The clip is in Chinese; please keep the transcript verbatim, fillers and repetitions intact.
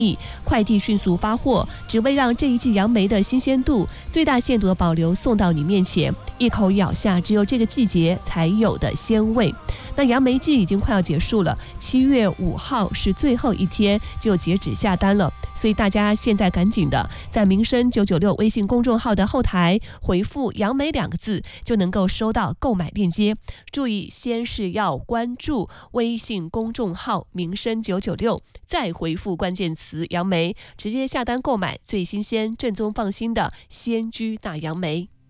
快递迅速发货，只为让这一季杨梅的新鲜度最大限度的保留送到你面前，一口咬下只有这个季节才有的鲜味。那杨梅季已经快要结束了，七月五号是最后一天就截止下单了，所以大家现在赶紧的在民生九九六微信公众号的后台回复杨梅两个字，就能够收到购买链接。注意，先是要关注微信公众号民生九九六，再回复关键词杨梅，直接下单购买最新鲜、正宗、放心的鲜居大杨梅。